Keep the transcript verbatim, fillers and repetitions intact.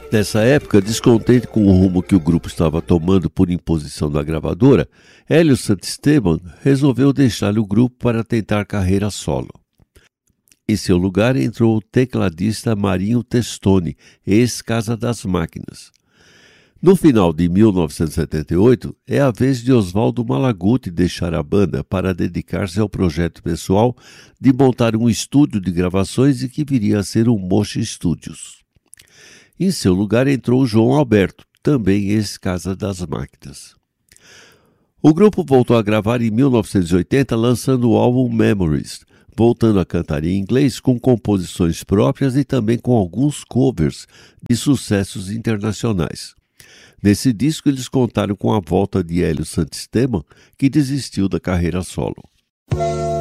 Nessa época, descontente com o rumo que o grupo estava tomando por imposição da gravadora, Hélio Santisteban resolveu deixar o grupo para tentar carreira solo. Em seu lugar entrou o tecladista Marinho Testoni, ex-Casa das Máquinas. No final de mil novecentos e setenta e oito, é a vez de Oswaldo Malaguti deixar a banda para dedicar-se ao projeto pessoal de montar um estúdio de gravações e que viria a ser o Mocha Studios. Em seu lugar entrou João Alberto, também ex-Casa das Máquinas. O grupo voltou a gravar em mil novecentos e oitenta, lançando o álbum Memories, voltando a cantar em inglês com composições próprias e também com alguns covers de sucessos internacionais. Nesse disco eles contaram com a volta de Hélio Santisteban, que desistiu da carreira solo.